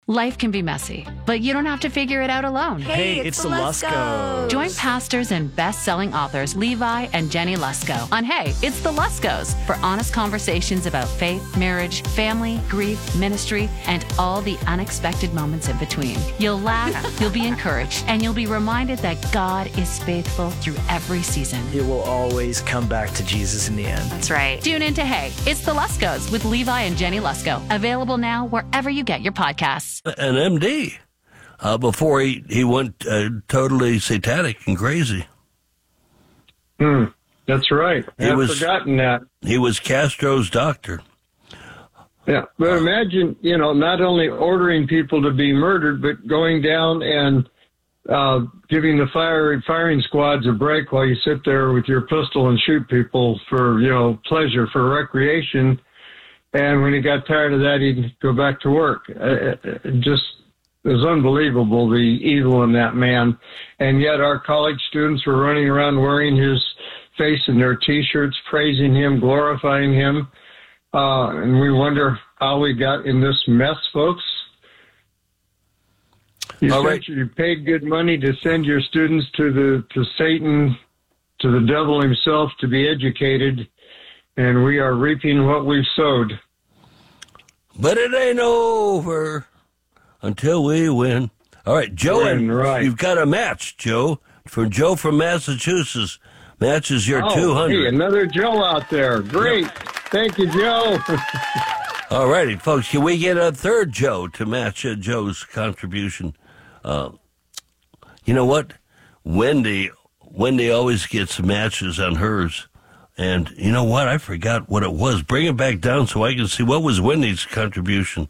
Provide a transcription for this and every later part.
Life can be messy, but you don't have to figure it out alone. Hey, it's the Luskos. Join pastors and best-selling authors Levi and Jenny Lusko on Hey, It's the Luskos for honest conversations about faith, marriage, family, grief, ministry, and all the unexpected moments in between. You'll laugh, you'll be encouraged, and you'll be reminded that God is faithful through every season. It will always come back to Jesus in the end. That's right. Tune in to Hey, It's the Luskos with Levi and Jenny Lusko. Available now wherever you get your podcasts. An MD before he went totally satanic and crazy. That's right. I've forgotten that. He was Castro's doctor. Yeah, but imagine, not only ordering people to be murdered, but going down and giving the firing squads a break while you sit there with your pistol and shoot people for, pleasure, for recreation. And when he got tired of that, he'd go back to work. It was unbelievable, the evil in that man. And yet our college students were running around wearing his face in their T-shirts, praising him, glorifying him. And we wonder how we got in this mess, folks. You paid good money to send your students to Satan, to the devil himself, to be educated. And we are reaping what we've sowed. But it ain't over until we win. All right, Joe, you've got a match, Joe. Joe from Massachusetts. Matches your 200. Hey, another Joe out there. Great. Yep. Thank you, Joe. All righty, folks. Can we get a third Joe to match Joe's contribution? You know what? Wendy always gets matches on hers. And you know what? I forgot what it was. Bring it back down so I can see what was Wendy's contribution.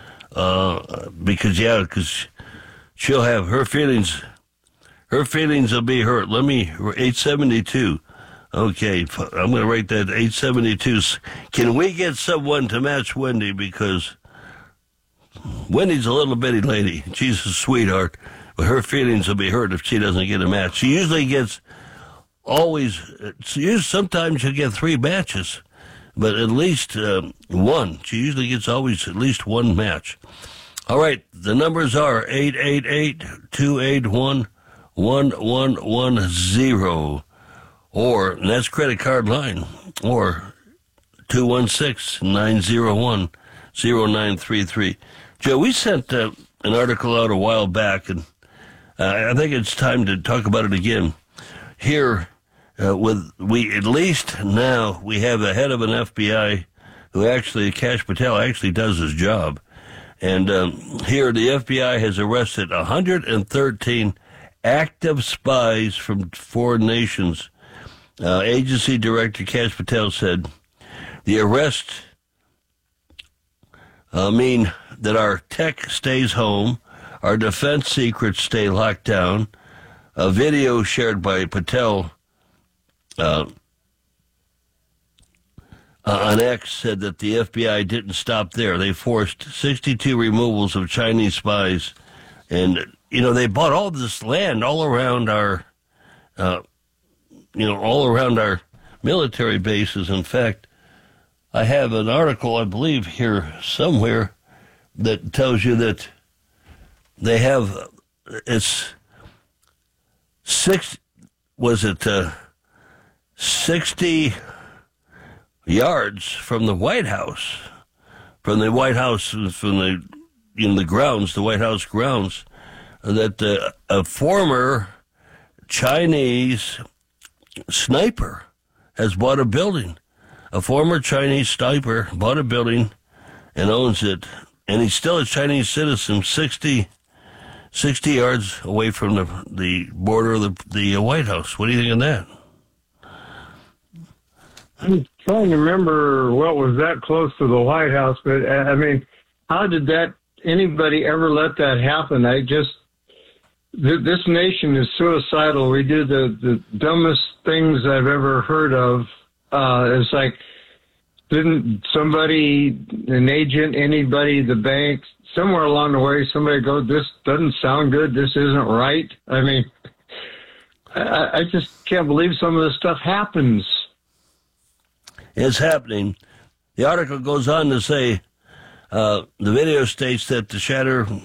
Because she'll have her feelings. Her feelings will be hurt. 872. Okay, I'm going to write that 872. Can we get someone to match Wendy? Because Wendy's a little bitty lady. She's a sweetheart. But her feelings will be hurt if she doesn't get a match. She usually gets... sometimes you'll get 3 matches, but at least one. She usually gets always at least one match. All right, the numbers are 888-281-1110, and that's credit card line, or 216-901-0933. Joe, we sent an article out a while back, and I think it's time to talk about it again. Here, at least now we have the head of an FBI who actually, Kash Patel, actually does his job. And here the FBI has arrested 113 active spies from foreign nations. Agency Director Kash Patel said, the arrests mean that our tech stays home, our defense secrets stay locked down. A video shared by Patel on X said that the FBI didn't stop there. They forced 62 removals of Chinese spies. And, they bought all this land all around our, military bases. In fact, I have an article, I believe, here somewhere that tells you that they have, 60 yards from the White House, from the grounds, the White House grounds, that a former Chinese sniper has bought a building. A former Chinese sniper bought a building and owns it, and he's still a Chinese citizen, 60 yards away from the border of the White House. What do you think of that? I'm trying to remember what was that close to the White House, but how did anybody ever let that happen? This nation is suicidal. We do the dumbest things I've ever heard of. It's like, didn't somebody, an agent, anybody, the bank, somewhere along the way, somebody go, this doesn't sound good, this isn't right? I just can't believe some of this stuff happens. It's happening. The article goes on to say, the video states that the shatter